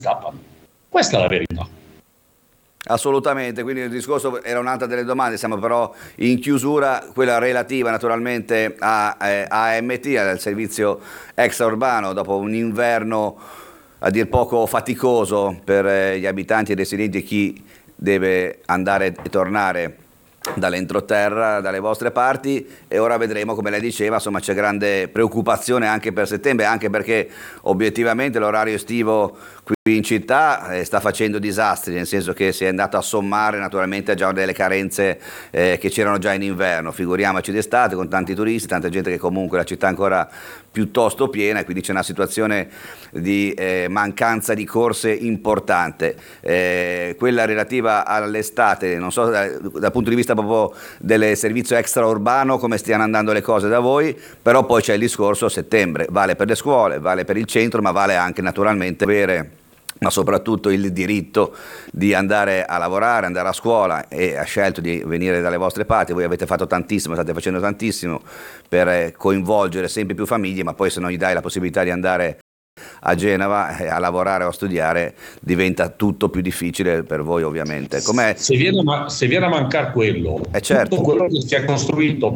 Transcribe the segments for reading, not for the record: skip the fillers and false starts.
scappano. Questa è la verità. Assolutamente, quindi il discorso era un'altra delle domande, siamo però in chiusura, quella relativa naturalmente a AMT, al servizio extraurbano, dopo un inverno a dir poco faticoso per gli abitanti e residenti e chi deve andare e tornare dall'entroterra, dalle vostre parti, e ora vedremo, come lei diceva, insomma c'è grande preoccupazione anche per settembre, anche perché obiettivamente l'orario estivo qui in città sta facendo disastri, nel senso che si è andato a sommare naturalmente a già delle carenze che c'erano già in inverno, figuriamoci d'estate con tanti turisti, tanta gente che comunque la città è ancora piuttosto piena e quindi c'è una situazione di mancanza di corse importante, quella relativa all'estate, non so dal punto di vista proprio del servizio extraurbano come stiano andando le cose da voi, però poi c'è il discorso settembre, vale per le scuole, vale per il centro, ma vale anche naturalmente avere, ma soprattutto il diritto di andare a lavorare, andare a scuola, e ha scelto di venire dalle vostre parti. Voi avete fatto tantissimo, state facendo tantissimo per coinvolgere sempre più famiglie, ma poi se non gli dai la possibilità di andare a Genova a lavorare o a studiare diventa tutto più difficile per voi, ovviamente. Com'è? Se viene a mancare quello, certo, tutto quello che si è costruito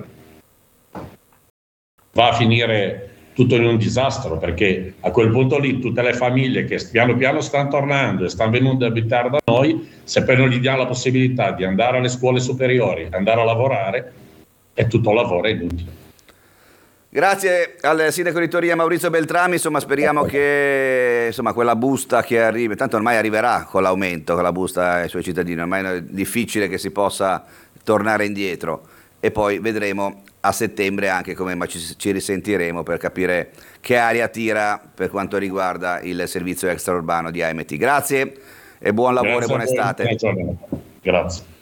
va a finire tutto in un disastro, perché a quel punto lì tutte le famiglie che piano piano stanno tornando e stanno venendo ad abitare da noi, se poi non gli diamo la possibilità di andare alle scuole superiori, andare a lavorare, è tutto lavoro, è inutile. Grazie al sindaco di Toria Maurizio Beltrami, insomma speriamo che insomma, quella busta che arrivi, tanto ormai arriverà con l'aumento, con la busta ai suoi cittadini, ormai è difficile che si possa tornare indietro, e poi vedremo a settembre anche come ci risentiremo per capire che aria tira per quanto riguarda il servizio extraurbano di AMT. Grazie e buon lavoro e buona estate. Grazie.